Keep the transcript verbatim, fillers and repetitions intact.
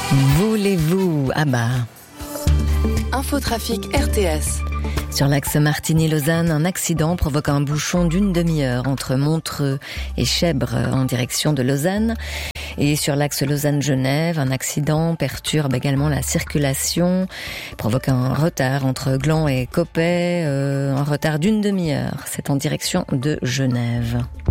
Voulez-vous Ah bah Infotrafic R T S. Sur l'axe Martigny-Lausanne, un accident provoque un bouchon d'une demi-heure entre Montreux et Chèbres en direction de Lausanne. Et sur l'axe Lausanne-Genève, un accident perturbe également la circulation, provoque un retard entre Gland et Coppet, euh, un retard d'une demi-heure. C'est en direction de Genève.